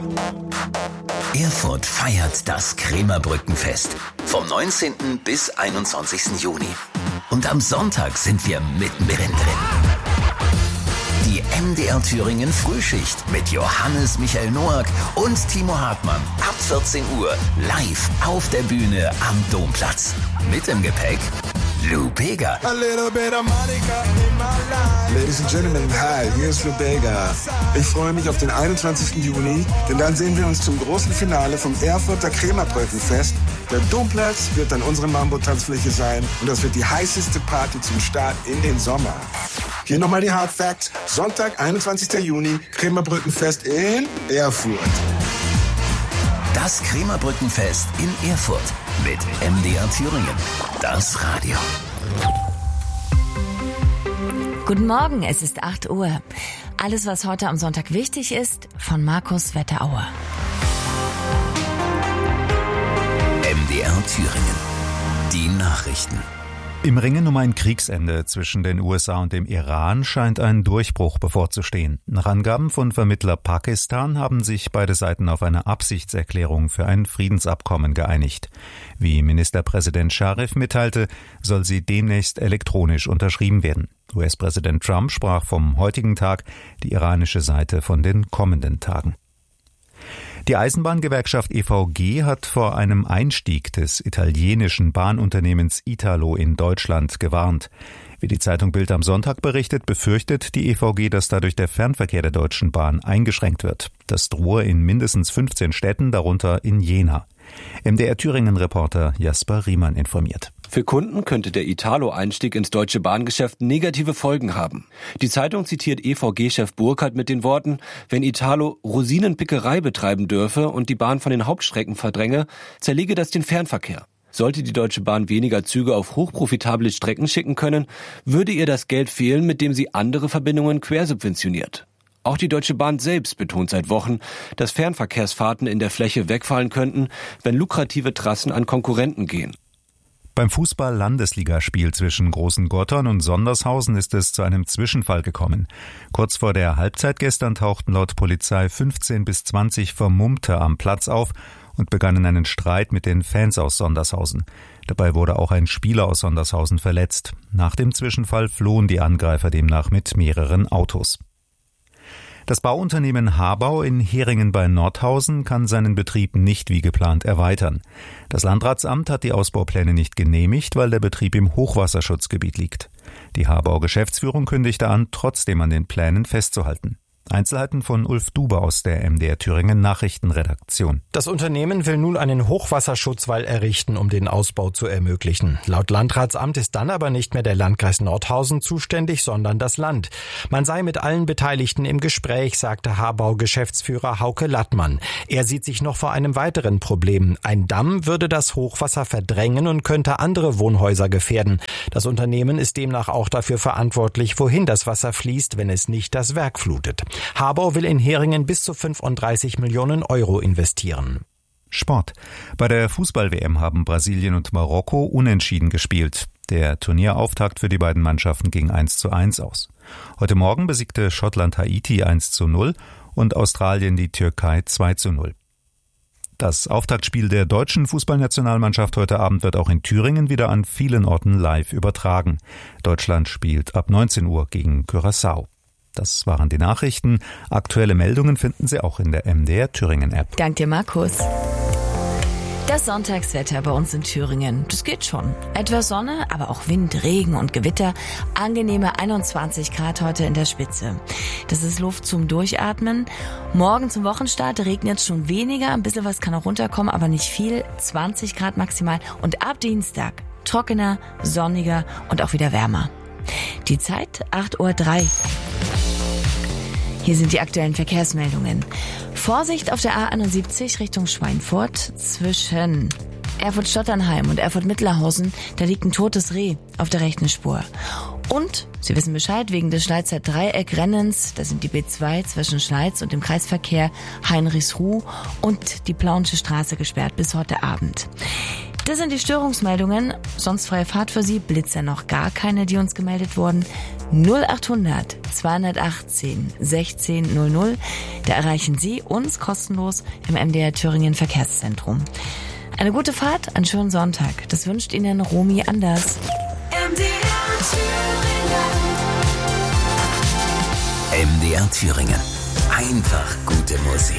Erfurt feiert das Krämerbrückenfest vom 19. bis 21. Juni. Und am Sonntag sind wir mittendrin drin. Die MDR Thüringen Frühschicht mit Johannes Michael Noack und Timo Hartmann ab 14 Uhr live auf der Bühne am Domplatz. Mit im Gepäck Lou Bega. Ladies and Gentlemen, hi, hier ist Lou Bega. Ich freue mich auf den 21. Juni, denn dann sehen wir uns zum großen Finale vom Erfurter Krämerbrückenfest. Der Domplatz wird dann unsere Mambo-Tanzfläche sein und das wird die heißeste Party zum Start in den Sommer. Hier nochmal die Hard Facts. Sonntag, 21. Juni, Krämerbrückenfest in Erfurt. Das Krämerbrückenfest in Erfurt mit MDR Thüringen. Das Radio. Guten Morgen, es ist 8 Uhr. Alles, was heute am Sonntag wichtig ist, von Markus Wetterauer. MDR Thüringen. Die Nachrichten. Im Ringen um ein Kriegsende zwischen den USA und dem Iran scheint ein Durchbruch bevorzustehen. Nach Angaben von Vermittler Pakistan haben sich beide Seiten auf eine Absichtserklärung für ein Friedensabkommen geeinigt. Wie Ministerpräsident Scharif mitteilte, soll sie demnächst elektronisch unterschrieben werden. US-Präsident Trump sprach vom heutigen Tag, die iranische Seite von den kommenden Tagen. Die Eisenbahngewerkschaft EVG hat vor einem Einstieg des italienischen Bahnunternehmens Italo in Deutschland gewarnt. Wie die Zeitung Bild am Sonntag berichtet, befürchtet die EVG, dass dadurch der Fernverkehr der Deutschen Bahn eingeschränkt wird. Das drohe in mindestens 15 Städten, darunter in Jena. MDR Thüringen-Reporter Jasper Riemann informiert. Für Kunden könnte der Italo-Einstieg ins deutsche Bahngeschäft negative Folgen haben. Die Zeitung zitiert EVG-Chef Burkhardt mit den Worten: Wenn Italo Rosinenpickerei betreiben dürfe und die Bahn von den Hauptstrecken verdränge, zerlege das den Fernverkehr. Sollte die Deutsche Bahn weniger Züge auf hochprofitable Strecken schicken können, würde ihr das Geld fehlen, mit dem sie andere Verbindungen quersubventioniert. Auch die Deutsche Bahn selbst betont seit Wochen, dass Fernverkehrsfahrten in der Fläche wegfallen könnten, wenn lukrative Trassen an Konkurrenten gehen. Beim Fußball-Landesligaspiel zwischen Großengottern und Sondershausen ist es zu einem Zwischenfall gekommen. Kurz vor der Halbzeit gestern tauchten laut Polizei 15 bis 20 Vermummte am Platz auf und begannen einen Streit mit den Fans aus Sondershausen. Dabei wurde auch ein Spieler aus Sondershausen verletzt. Nach dem Zwischenfall flohen die Angreifer demnach mit mehreren Autos. Das Bauunternehmen Habau in Heringen bei Nordhausen kann seinen Betrieb nicht wie geplant erweitern. Das Landratsamt hat die Ausbaupläne nicht genehmigt, weil der Betrieb im Hochwasserschutzgebiet liegt. Die Habau-Geschäftsführung kündigte an, trotzdem an den Plänen festzuhalten. Einzelheiten von Ulf Duber aus der MDR Thüringen Nachrichtenredaktion. Das Unternehmen will nun einen Hochwasserschutzwall errichten, um den Ausbau zu ermöglichen. Laut Landratsamt ist dann aber nicht mehr der Landkreis Nordhausen zuständig, sondern das Land. Man sei mit allen Beteiligten im Gespräch, sagte Habau-Geschäftsführer Hauke Lattmann. Er sieht sich noch vor einem weiteren Problem. Ein Damm würde das Hochwasser verdrängen und könnte andere Wohnhäuser gefährden. Das Unternehmen ist demnach auch dafür verantwortlich, wohin das Wasser fließt, wenn es nicht das Werk flutet. Habau will in Heringen bis zu 35 Millionen Euro investieren. Sport. Bei der Fußball-WM haben Brasilien und Marokko unentschieden gespielt. Der Turnierauftakt für die beiden Mannschaften ging 1:1 aus. Heute Morgen besiegte Schottland Haiti 1:0 und Australien die Türkei 2:0. Das Auftaktspiel der deutschen Fußballnationalmannschaft heute Abend wird auch in Thüringen wieder an vielen Orten live übertragen. Deutschland spielt ab 19 Uhr gegen Curaçao. Das waren die Nachrichten. Aktuelle Meldungen finden Sie auch in der MDR Thüringen App. Dank dir, Markus. Das Sonntagswetter bei uns in Thüringen, das geht schon. Etwas Sonne, aber auch Wind, Regen und Gewitter. Angenehme 21 Grad heute in der Spitze. Das ist Luft zum Durchatmen. Morgen zum Wochenstart regnet es schon weniger. Ein bisschen was kann auch runterkommen, aber nicht viel. 20 Grad maximal. Und ab Dienstag trockener, sonniger und auch wieder wärmer. Die Zeit 8:03 Uhr. Hier sind die aktuellen Verkehrsmeldungen. Vorsicht auf der A71 Richtung Schweinfurt zwischen Erfurt-Stotternheim und Erfurt-Mittlerhausen. Da liegt ein totes Reh auf der rechten Spur. Und Sie wissen Bescheid, wegen des Schleizer Dreieckrennens, da sind die B2 zwischen Schleiz und dem Kreisverkehr Heinrichsruh und die Plauensche Straße gesperrt bis heute Abend. Das sind die Störungsmeldungen. Sonst freie Fahrt für Sie. Blitzer noch gar keine, die uns gemeldet wurden. 0800 218 1600. Da erreichen Sie uns kostenlos im MDR Thüringen Verkehrszentrum. Eine gute Fahrt, einen schönen Sonntag. Das wünscht Ihnen Romy Anders. MDR Thüringen. Einfach gute Musik.